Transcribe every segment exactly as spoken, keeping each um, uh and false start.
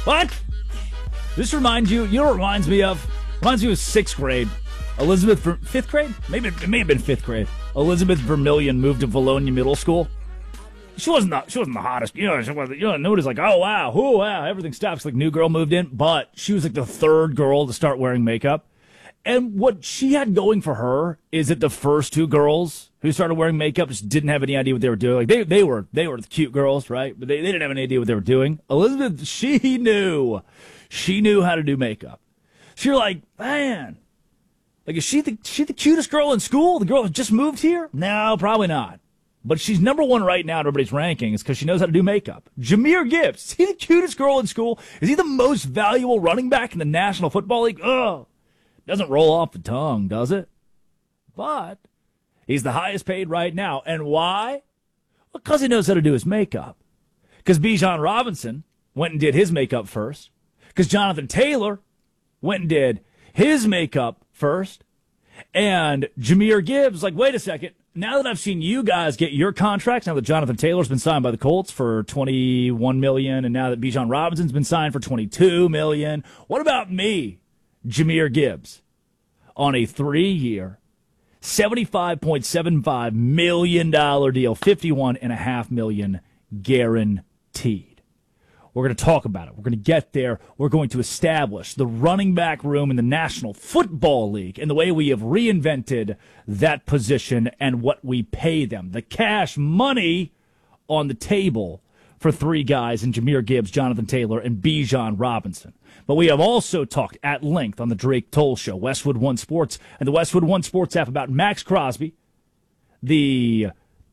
What? This reminds you, you know what it reminds me of? Reminds me of sixth grade. Elizabeth, Ver- fifth grade? Maybe it may have been fifth grade. Elizabeth Vermillion moved to Valonia Middle School. She wasn't the, she wasn't the hottest. You know, she wasn't, you know, nobody's like, oh, wow, oh, wow, everything stops. Like, new girl moved in. But she was like the third girl to start wearing makeup. And what she had going for her is that the first two girls who started wearing makeup just didn't have any idea what they were doing. Like, they, they were they were the cute girls, right? But they, they didn't have any idea what they were doing. Elizabeth, she knew. She knew how to do makeup. So you're like, man, like, is she the, she the cutest girl in school? The girl that just moved here? No, probably not. But she's number one right now in everybody's rankings because she knows how to do makeup. Jahmyr Gibbs, is he the cutest girl in school? Is he the most valuable running back in the National Football League? Ugh. Doesn't roll off the tongue, does it? But he's the highest paid right now. And why? Well, because he knows how to do his makeup. Because Bijan Robinson went and did his makeup first. Because Jonathan Taylor went and did his makeup first. And Jahmyr Gibbs, like, wait a second. Now that I've seen you guys get your contracts, now that Jonathan Taylor's been signed by the Colts for twenty-one million dollars, and now that Bijan Robinson's been signed for twenty-two million dollars, what about me, Jahmyr Gibbs, on a three-year, seventy-five point seven five million dollars deal, fifty-one point five million dollars guaranteed? We're going to talk about it. We're going to get there. We're going to establish the running back room in the National Football League and the way we have reinvented that position and what we pay them. The cash money on the table for three guys in Jahmyr Gibbs, Jonathan Taylor, and Bijan Robinson. But we have also talked at length on the Drake Toll Show, Westwood One Sports, and the Westwood One Sports app about Max Crosby, the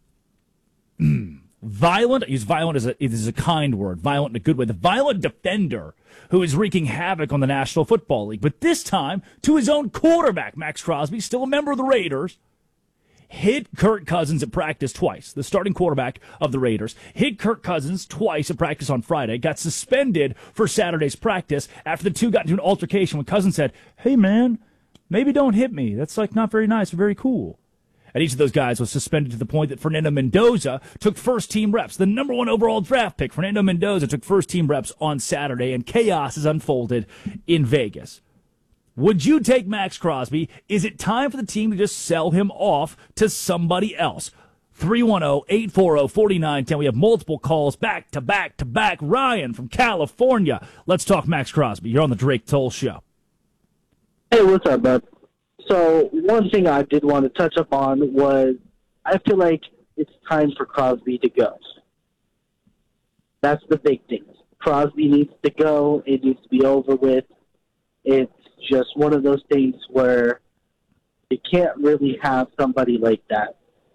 violent, I use violent as a, it is a kind word, violent in a good way, the violent defender who is wreaking havoc on the National Football League. But this time, to his own quarterback, Max Crosby, still a member of the Raiders, hit Kirk Cousins at practice twice. The starting quarterback of the Raiders hit Kirk Cousins twice at practice on Friday, got suspended for Saturday's practice after the two got into an altercation when Cousins said, hey, man, maybe don't hit me. That's, like, not very nice or very cool. And each of those guys was suspended to the point that Fernando Mendoza took first-team reps. The number one overall draft pick, Fernando Mendoza, took first-team reps on Saturday, and chaos has unfolded in Vegas. Would you take Max Crosby? Is it time for the team to just sell him off to somebody else? three one zero, eight four zero, four nine one zero. We have multiple calls back to back to back. Ryan from California. Let's talk Max Crosby. You're on the Drake Toll Show. Hey, what's up, bud? So one thing I did want to touch up on was I feel like it's time for Crosby to go. That's the big thing. Crosby needs to go. It needs to be over with. It's just one of those things where you can't really have somebody like that.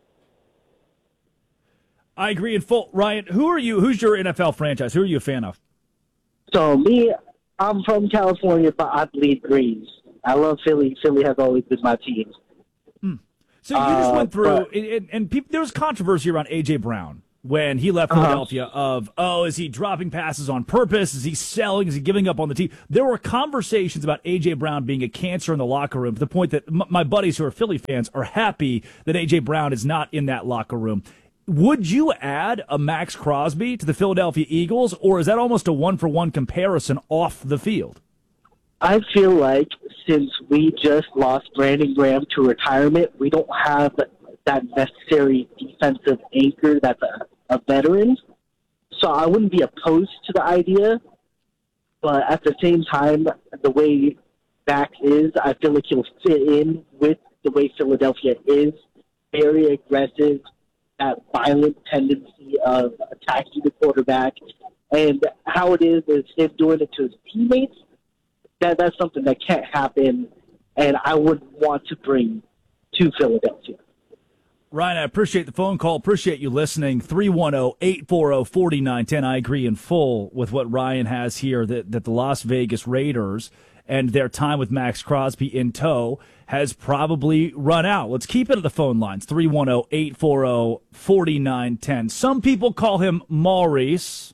I agree in full. Ryan, who are you? Who's your N F L franchise? Who are you a fan of? So me, I'm from California, but I bleed green. I love Philly. Philly has always been my team. Hmm. So you just uh, went through, but, and, and, and people, there was controversy around A J. Brown when he left Philadelphia uh-huh. of, oh, is he dropping passes on purpose? Is he selling? Is he giving up on the team? There were conversations about A J. Brown being a cancer in the locker room to the point that m- my buddies who are Philly fans are happy that A J. Brown is not in that locker room. Would you add a Max Crosby to the Philadelphia Eagles, or is that almost a one-for-one comparison off the field? I feel like since we just lost Brandon Graham to retirement, we don't have that necessary defensive anchor that's a, a veteran. So I wouldn't be opposed to the idea, but at the same time, the way Max is, I feel like he'll fit in with the way Philadelphia is, very aggressive, that violent tendency of attacking the quarterback, and how it is is him doing it to his teammates. That that's something that can't happen, and I wouldn't want to bring to Philadelphia. Ryan, I appreciate the phone call. Appreciate you listening. three one zero, eight four zero, four nine one zero. I agree in full with what Ryan has here, that, that the Las Vegas Raiders and their time with Max Crosby in tow has probably run out. Let's keep it at the phone lines. three one zero, eight four zero, four nine one zero. Some people call him Maurice.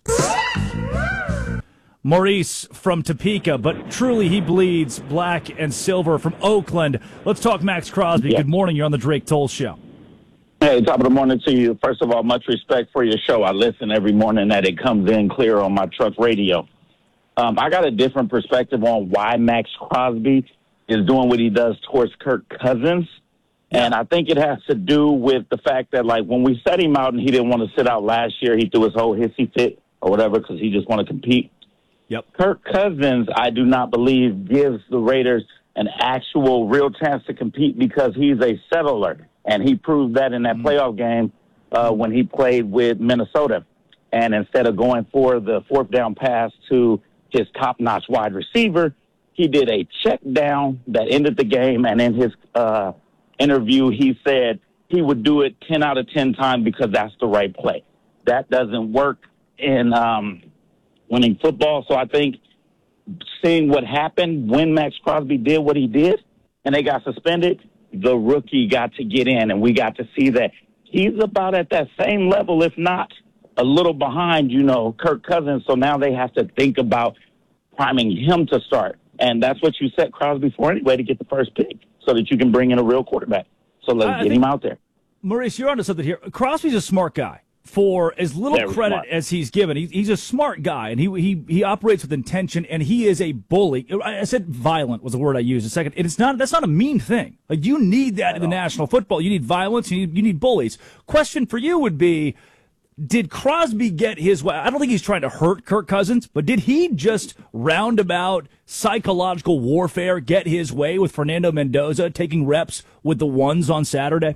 Maurice from Topeka, but truly he bleeds black and silver from Oakland. Let's talk Max Crosby. Yeah. Good morning. You're on the Drake Toll Show. Hey, top of the morning to you. First of all, much respect for your show. I listen every morning that it comes in clear on my truck radio. Um, I got a different perspective on why Max Crosby is doing what he does towards Kirk Cousins. And I think it has to do with the fact that, like, when we set him out and he didn't want to sit out last year, he threw his whole hissy fit or whatever because he just want to compete. Yep. Kirk Cousins, I do not believe, gives the Raiders an actual real chance to compete because he's a settler. And he proved that in that mm-hmm. playoff game uh, when he played with Minnesota. And instead of going for the fourth down pass to his top-notch wide receiver, he did a check down that ended the game. And in his uh, interview, he said he would do it ten out of ten times because that's the right play. That doesn't work in um, winning football. So I think seeing what happened when Max Crosby did what he did and they got suspended, the rookie got to get in, and we got to see that he's about at that same level, if not a little behind, you know, Kirk Cousins. So now they have to think about priming him to start. And that's what you set Crosby for anyway, to get the first pick so that you can bring in a real quarterback. So let's I get him out there. Maurice, you're onto something here. Crosby's a smart guy. For as little Very credit smart. as he's given, he, he's a smart guy, and he he he operates with intention, and he is a bully. I said violent was the word I used a second. And it's not that's not a mean thing. Like, you need that in the National Football. You need violence. You need you need bullies. Question for you would be: did Crosby get his way? I don't think he's trying to hurt Kirk Cousins, but did he just roundabout psychological warfare get his way with Fernando Mendoza taking reps with the ones on Saturday?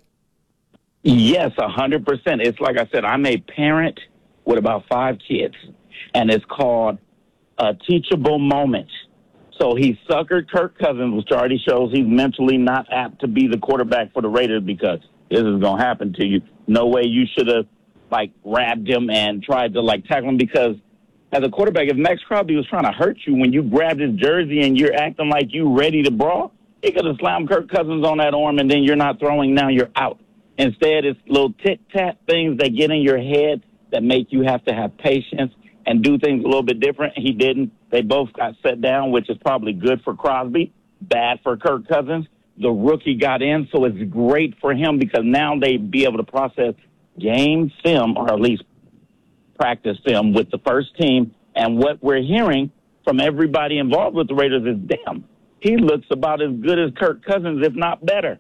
Yes, one hundred percent. It's like I said, I'm a parent with about five kids, and it's called a teachable moment. So he suckered Kirk Cousins, which already shows he's mentally not apt to be the quarterback for the Raiders because this is going to happen to you. No way you should have, like, grabbed him and tried to, like, tackle him because as a quarterback, if Max Crosby was trying to hurt you when you grabbed his jersey and you're acting like you ready to brawl, he could have slammed Kirk Cousins on that arm, and then you're not throwing, now you're out. Instead, it's little tit-tat things that get in your head that make you have to have patience and do things a little bit different. He didn't. They both got set down, which is probably good for Crosby, bad for Kirk Cousins. The rookie got in, so it's great for him because now they be able to process game film, or at least practice film, with the first team. And what we're hearing from everybody involved with the Raiders is, damn, he looks about as good as Kirk Cousins, if not better.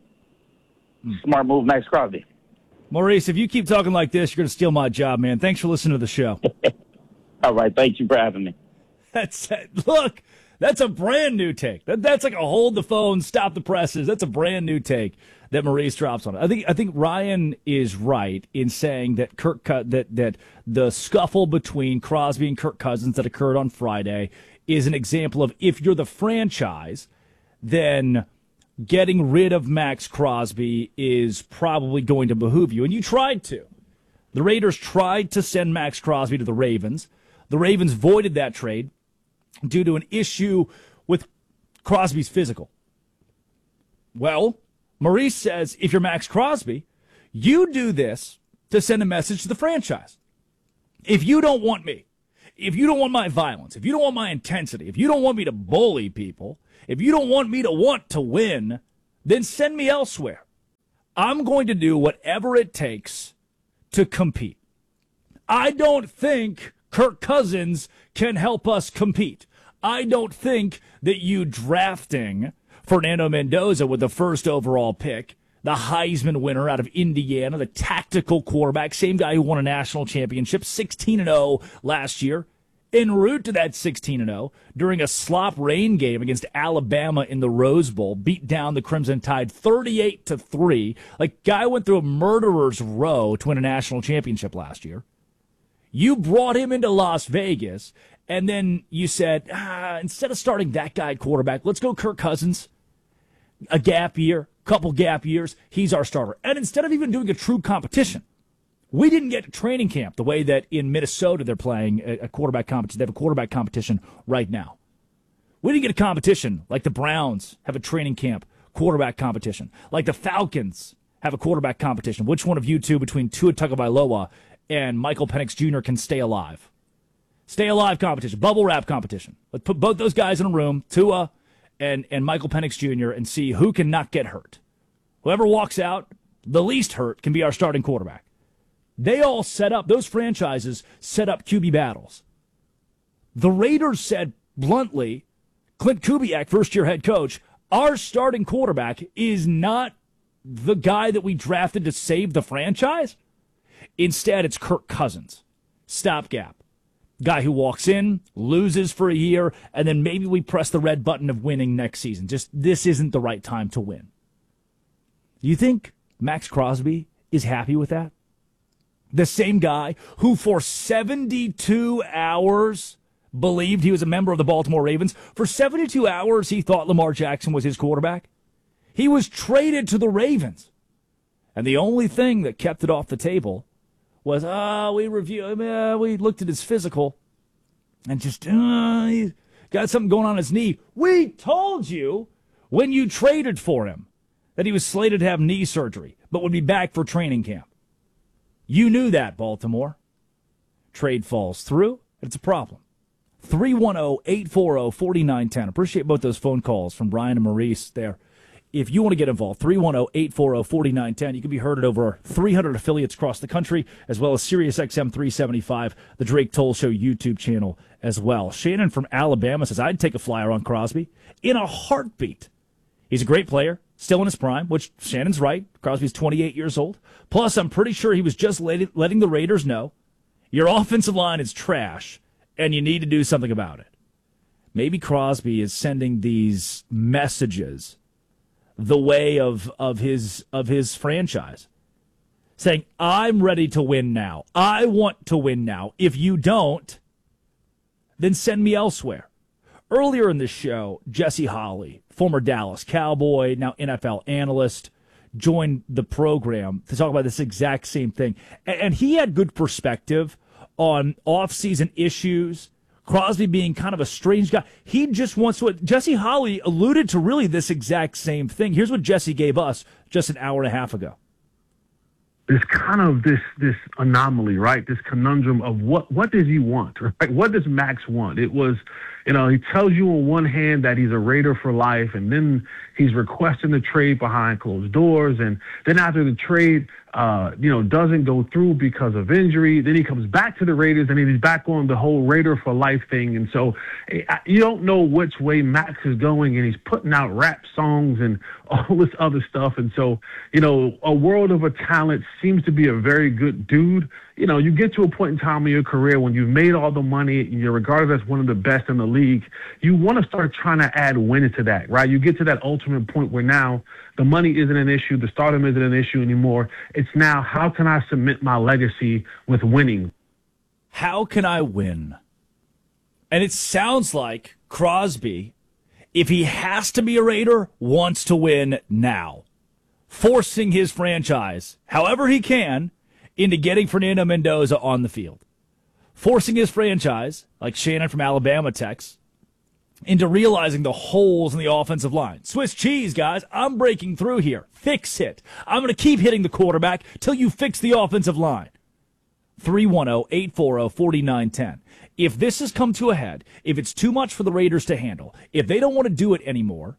Smart move, Max Crosby. Maurice, if you keep talking like this, you're going to steal my job, man. Thanks for listening to the show. All right. Thank you for having me. That's Look, that's a brand new take. That, that's like a hold the phone, stop the presses. That's a brand new take that Maurice drops on it. I think I think Ryan is right in saying that Kirk that that the scuffle between Crosby and Kirk Cousins that occurred on Friday is an example of, if you're the franchise, then getting rid of Max Crosby is probably going to behoove you. And you tried to. The Raiders tried to send Max Crosby to the Ravens. The Ravens voided that trade due to an issue with Crosby's physical. Well, Maurice says, if you're Max Crosby, you do this to send a message to the franchise. If you don't want me, if you don't want my violence, if you don't want my intensity, if you don't want me to bully people, if you don't want me to want to win, then send me elsewhere. I'm going to do whatever it takes to compete. I don't think Kirk Cousins can help us compete. I don't think that you drafting Fernando Mendoza with the first overall pick, the Heisman winner out of Indiana, the tactical quarterback, same guy who won a national championship, sixteen and oh last year, en route to that sixteen and oh during a slop rain game against Alabama in the Rose Bowl, beat down the Crimson Tide thirty-eight to three. Like, guy went through a murderer's row to win a national championship last year. You brought him into Las Vegas, and then you said, ah, instead of starting that guy at quarterback, let's go Kirk Cousins. A gap year, couple gap years, he's our starter. And instead of even doing a true competition, we didn't get to training camp the way that in Minnesota they're playing a quarterback competition. They have a quarterback competition right now. We didn't get a competition like the Browns have a training camp quarterback competition, like the Falcons have a quarterback competition. Which one of you two between Tua Tagovailoa and Michael Penix Junior can stay alive? Stay alive competition, bubble wrap competition. Let's put both those guys in a room, Tua and, and Michael Penix Junior, and see who can not get hurt. Whoever walks out the least hurt can be our starting quarterback. They all set up, those franchises set up Q B battles. The Raiders said, bluntly, Clint Kubiak, first-year head coach, our starting quarterback is not the guy that we drafted to save the franchise. Instead, it's Kirk Cousins. Stopgap. Guy who walks in, loses for a year, and then maybe we press the red button of winning next season. Just this isn't the right time to win. You think Max Crosby is happy with that? The same guy who for seventy-two hours believed he was a member of the Baltimore Ravens. For seventy-two hours, he thought Lamar Jackson was his quarterback. He was traded to the Ravens. And the only thing that kept it off the table was, ah, oh, we reviewed, uh, we looked at his physical and just, uh, he's got something going on his knee. We told you when you traded for him that he was slated to have knee surgery, but would be back for training camp. You knew that, Baltimore. Trade falls through, and it's a problem. three one zero, eight four zero, four nine one zero. Appreciate both those phone calls from Brian and Maurice there. If you want to get involved, three one zero, eight four zero, four nine one zero. You can be heard at over three hundred affiliates across the country, as well as SiriusXM three seventy-five, the Drake Toll Show YouTube channel as well. Shannon from Alabama says, I'd take a flyer on Crosby in a heartbeat. He's a great player, still in his prime, which Shannon's right. Crosby's twenty-eight years old. Plus, I'm pretty sure he was just letting the Raiders know your offensive line is trash, and you need to do something about it. Maybe Crosby is sending these messages the way of, of his of his franchise, saying, I'm ready to win now. I want to win now. If you don't, then send me elsewhere. Earlier in the show, Jesse Holley, former Dallas Cowboy, now N F L analyst, joined the program to talk about this exact same thing. And he had good perspective on off-season issues, Crosby being kind of a strange guy. He just wants to. Jesse Holley alluded to really this exact same thing. Here's what Jesse gave us just an hour and a half ago. It's kind of this this anomaly, right? This conundrum of what what does he want, right? What does Max want? It was, you know, he tells you on one hand that he's a Raider for life, and then he's requesting the trade behind closed doors, and then after the trade, uh, you know, doesn't go through because of injury, then he comes back to the Raiders, and he's back on the whole Raider for life thing, and so you don't know which way Max is going, and he's putting out rap songs and all this other stuff, and so, you know, a world of a talent seems to be a very good dude. You know, you get to a point in time in your career when you've made all the money and you're regarded as one of the best in the league, you want to start trying to add wins to that, right? You get to that ultimate point where now the money isn't an issue, the stardom isn't an issue anymore. It's now, how can I cement my legacy with winning? How can I win? And it sounds like Crosby, if he has to be a Raider, wants to win now, forcing his franchise, however he can, into getting Fernando Mendoza on the field. Forcing his franchise, like Shannon from Alabama texts, into realizing the holes in the offensive line. Swiss cheese, guys. I'm breaking through here. Fix it. I'm going to keep hitting the quarterback till you fix the offensive line. three one zero, eight four zero, four nine one zero. If this has come to a head, if it's too much for the Raiders to handle, if they don't want to do it anymore,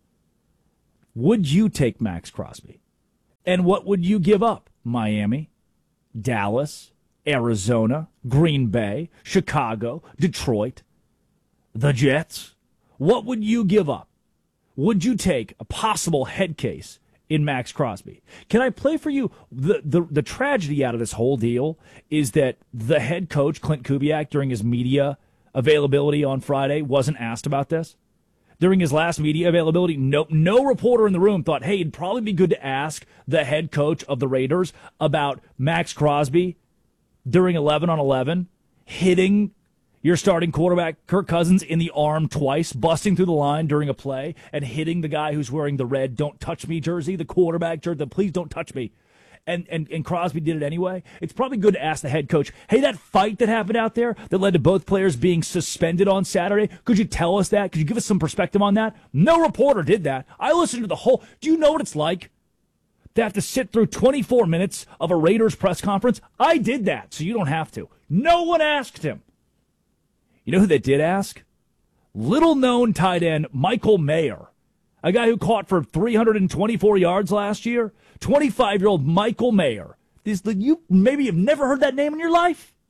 would you take Max Crosby? And what would you give up? Miami, Dallas, Arizona, Green Bay, Chicago, Detroit, the Jets. What would you give up? Would you take a possible head case in Max Crosby? Can I play for you? The, the, the tragedy out of this whole deal is that the head coach, Clint Kubiak, during his media availability on Friday, wasn't asked about this. During his last media availability, no, no reporter in the room thought, hey, it'd probably be good to ask the head coach of the Raiders about Max Crosby during eleven on eleven, hitting your starting quarterback, Kirk Cousins, in the arm twice, busting through the line during a play, and hitting the guy who's wearing the red "Don't Touch Me" jersey, the quarterback jersey, the "Please Don't Touch Me." And, and and Crosby did it anyway. It's probably good to ask the head coach, hey, that fight that happened out there that led to both players being suspended on Saturday, could you tell us that? Could you give us some perspective on that? No reporter did that. I listened to the whole. Do you know what it's like to have to sit through twenty-four minutes of a Raiders press conference? I did that, so you don't have to. No one asked him. You know who they did ask? Little-known tight end Michael Mayer, a guy who caught for three hundred twenty-four yards last year. twenty-five-year-old Michael Mayer. This, you maybe you've never heard that name in your life.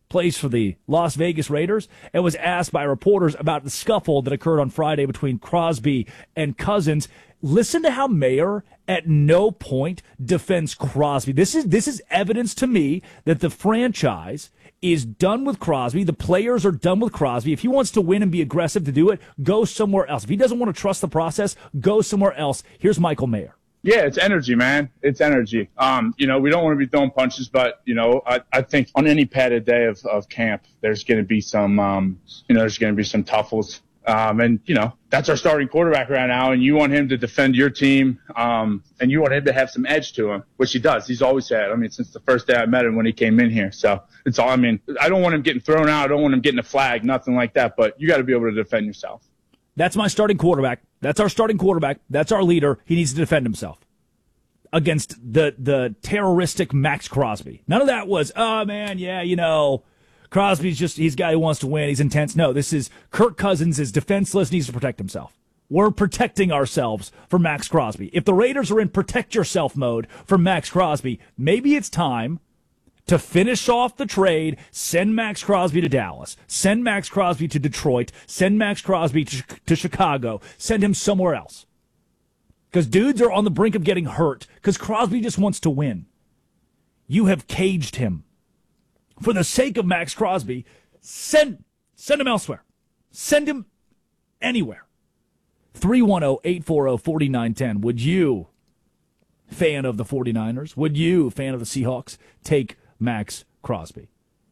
plays for the Las Vegas Raiders, and was asked by reporters about the scuffle that occurred on Friday between Crosby and Cousins. Listen to how Mayer at no point defends Crosby. This is this is evidence to me that the franchise is done with Crosby. The players are done with Crosby. If he wants to win and be aggressive to do it, go somewhere else. If he doesn't want to trust the process, go somewhere else. Here's Michael Mayer. Yeah, it's energy, man. It's energy. Um, you know, we don't want to be throwing punches, but, you know, I, I think on any padded day of, of camp, there's going to be some, um, you know, there's going to be some tuffles. Um, and, you know, that's our starting quarterback right now, and you want him to defend your team, um, and you want him to have some edge to him, which he does. He's always had. I mean, since the first day I met him when he came in here. So it's all, I mean, I don't want him getting thrown out. I don't want him getting a flag, nothing like that, but you got to be able to defend yourself. That's my starting quarterback. That's our starting quarterback. That's our leader. He needs to defend himself against the the terroristic Max Crosby. None of that was, oh, man, yeah, you know, Crosby's just, he's a guy who wants to win. He's intense. No, this is Kirk Cousins is defenseless, needs to protect himself. We're protecting ourselves from Max Crosby. If the Raiders are in protect yourself mode for Max Crosby, maybe it's time to finish off the trade, send Max Crosby to Dallas, send Max Crosby to Detroit, send Max Crosby to, to Chicago, send him somewhere else. Because dudes are on the brink of getting hurt because Crosby just wants to win. You have caged him. For the sake of Max Crosby, send, send him elsewhere. Send him anywhere. three one zero, eight four zero, four nine one zero. Would you, fan of the 49ers, would you, fan of the Seahawks, take Max Crosby?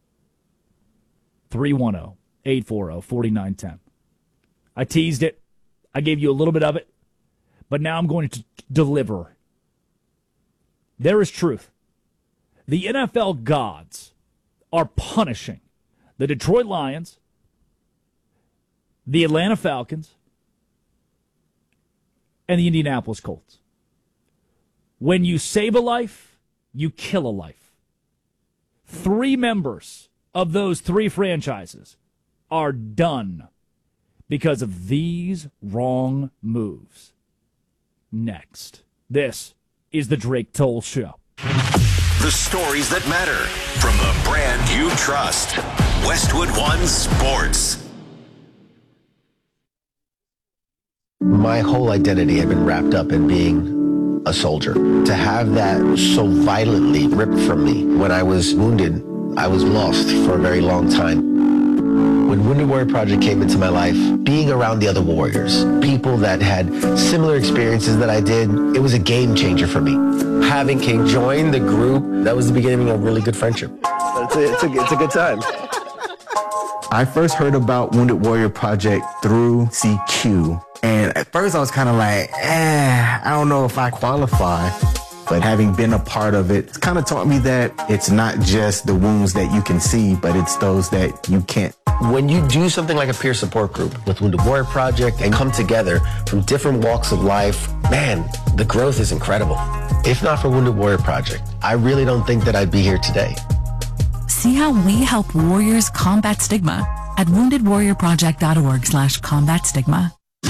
three one zero, eight four zero, four nine one zero. I teased it. I gave you a little bit of it. But now I'm going to deliver. There is truth. The N F L gods are punishing the Detroit Lions, the Atlanta Falcons, and the Indianapolis Colts. When you save a life, you kill a life. Three members of those three franchises are done because of these wrong moves. Next, this is the Drake Toll Show. The stories that matter from the brand you trust. Westwood One Sports. My whole identity had been wrapped up in being a soldier. To have that so violently ripped from me when I was wounded, I was lost for a very long time. When Wounded Warrior Project came into my life, being around the other warriors, people that had similar experiences that I did, it was a game changer for me. Having King join the group, that was the beginning of a really good friendship. It's a, it's a, it's a good time. I first heard about Wounded Warrior Project through C Q. And at first I was kind of like, eh, I don't know if I qualify. But having been a part of it, it's kind of taught me that it's not just the wounds that you can see, but it's those that you can't. When you do something like a peer support group with Wounded Warrior Project and come together from different walks of life, man, the growth is incredible. If not for Wounded Warrior Project, I really don't think that I'd be here today. See how we help warriors combat stigma at wounded warrior project dot org slash combat stigma.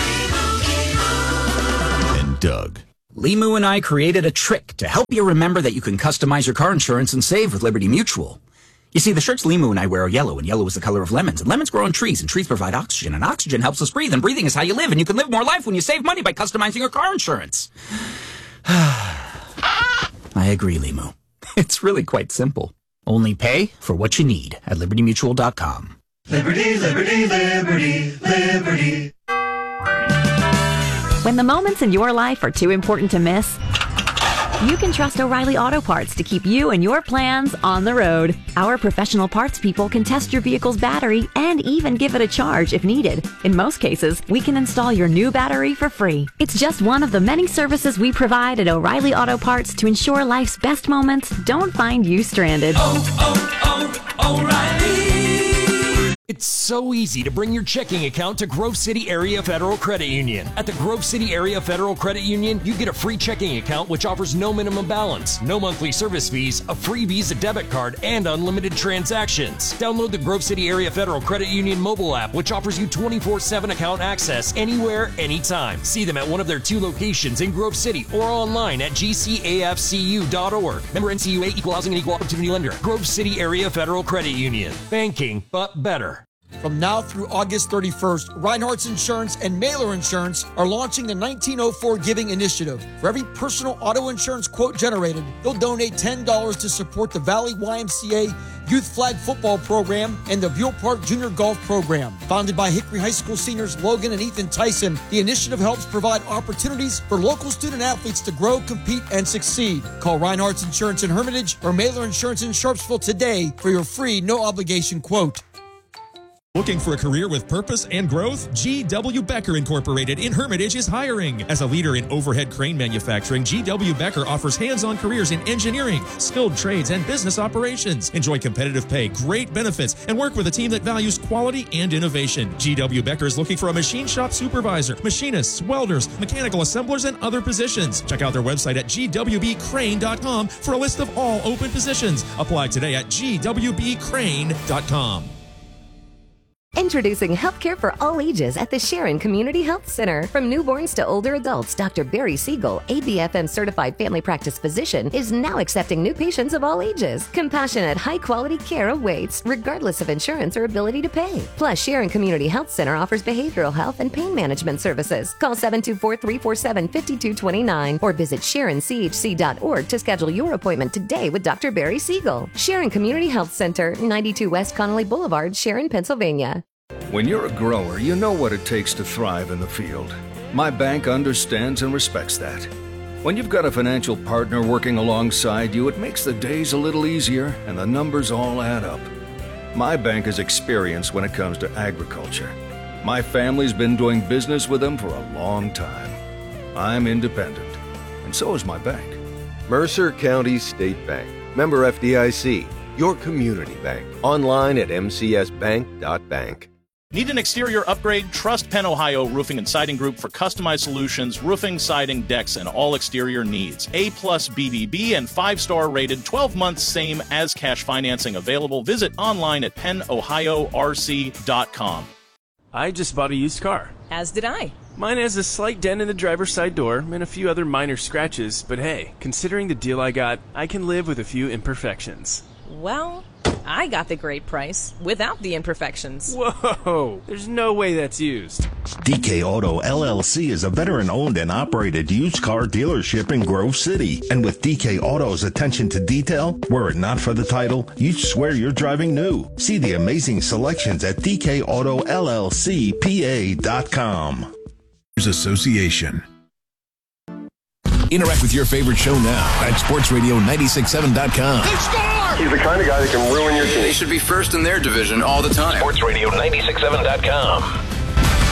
And Doug. Limu and I created a trick to help you remember that you can customize your car insurance and save with Liberty Mutual. You see, the shirts Limu and I wear are yellow, and yellow is the color of lemons, and lemons grow on trees, and trees provide oxygen, and oxygen helps us breathe, and breathing is how you live, and you can live more life when you save money by customizing your car insurance. I agree, Limu. It's really quite simple. Only pay for what you need at liberty mutual dot com. Liberty, liberty, liberty, liberty. When the moments in your life are too important to miss, you can trust O'Reilly Auto Parts to keep you and your plans on the road. Our professional parts people can test your vehicle's battery and even give it a charge if needed. In most cases, we can install your new battery for free. It's just one of the many services we provide at O'Reilly Auto Parts to ensure life's best moments don't find you stranded. Oh, oh, oh, O'Reilly. It's so easy to bring your checking account to Grove City Area Federal Credit Union. At the Grove City Area Federal Credit Union, you get a free checking account which offers no minimum balance, no monthly service fees, a free Visa debit card, and unlimited transactions. Download the Grove City Area Federal Credit Union mobile app, which offers you twenty-four seven account access anywhere, anytime. See them at one of their two locations in Grove City or online at g c a f c u dot org. Member N C U A, Equal Housing and Equal Opportunity Lender. Grove City Area Federal Credit Union. Banking, but better. From now through August thirty-first, Reinhardt's Insurance and Mailer Insurance are launching the nineteen oh four Giving Initiative. For every personal auto insurance quote generated, they'll donate ten dollars to support the Valley Y M C A Youth Flag Football Program and the Buell Park Junior Golf Program. Founded by Hickory High School seniors Logan and Ethan Tyson, the initiative helps provide opportunities for local student athletes to grow, compete, and succeed. Call Reinhardt's Insurance in Hermitage or Mailer Insurance in Sharpsville today for your free, no-obligation quote. Looking for a career with purpose and growth? G W. Becker Incorporated in Hermitage is hiring. As a leader in overhead crane manufacturing, G W. Becker offers hands-on careers in engineering, skilled trades, and business operations. Enjoy competitive pay, great benefits, and work with a team that values quality and innovation. G W. Becker is looking for a machine shop supervisor, machinists, welders, mechanical assemblers, and other positions. Check out their website at g w b crane dot com for a list of all open positions. Apply today at g w b crane dot com. Introducing healthcare for all ages at the Sharon Community Health Center. From newborns to older adults, Doctor Barry Siegel, A B F M certified family practice physician, is now accepting new patients of all ages. Compassionate, high-quality care awaits, regardless of insurance or ability to pay. Plus, Sharon Community Health Center offers behavioral health and pain management services. Call seven two four, three four seven, five two two nine or visit sharon c h c dot org to schedule your appointment today with Doctor Barry Siegel. Sharon Community Health Center, ninety-two West Connolly Boulevard, Sharon, Pennsylvania. When you're a grower, you know what it takes to thrive in the field. My bank understands and respects that. When you've got a financial partner working alongside you, it makes the days a little easier and the numbers all add up. My bank is experienced when it comes to agriculture. My family's been doing business with them for a long time. I'm independent, and so is my bank. Mercer County State Bank. Member F D I C. Your community bank. Online at m c s bank dot bank. Need an exterior upgrade? Trust Penn Ohio Roofing and Siding Group for customized solutions, roofing, siding, decks, and all exterior needs. A plus B B B and five-star rated, twelve months same as cash financing available. Visit online at penn ohio r c dot com. I just bought a used car. As did I. Mine has a slight dent in the driver's side door and a few other minor scratches, but hey, considering the deal I got, I can live with a few imperfections. Well, I got the great price without the imperfections. Whoa, there's no way that's used. D K Auto L L C is a veteran-owned and operated used car dealership in Grove City. And with D K Auto's attention to detail, were it not for the title, you'd swear you're driving new. See the amazing selections at d k auto l l c p a dot com. Association. Interact with your favorite show now at sports radio nine six seven dot com. They scored! He's the kind of guy that can ruin your team. They should be first in their division all the time. sports radio nine six seven dot com.